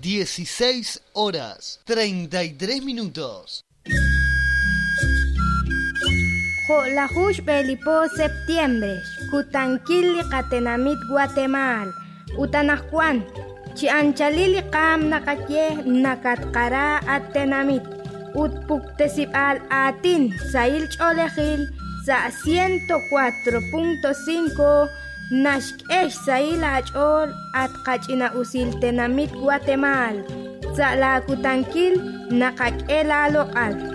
16:33. La Jush Belipo septiembre, Kutanquili Catenamit Guatemala, Utanajuan, Chianchalili Kam Nakaye Nakatkara Atenamit, Utpuktesip al Atin, Sail Cholejil, Sa 104.5, Nashkesh Sail Achol, Atkachina Usil Tenamit Guatemala, Sa la Kutanquil Nakakela Local.